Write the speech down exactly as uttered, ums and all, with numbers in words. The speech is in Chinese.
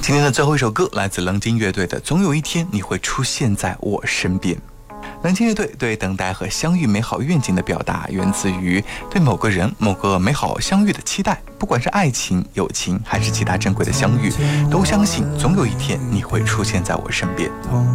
今天的最后一首歌来自冷静乐队的《总有一天你会出现在我身边》。冷静乐队对等待和相遇美好愿景的表达，源自于对某个人某个美好相遇的期待。不管是爱情、友情还是其他珍贵的相遇，都相信总有一天你会出现在我身边。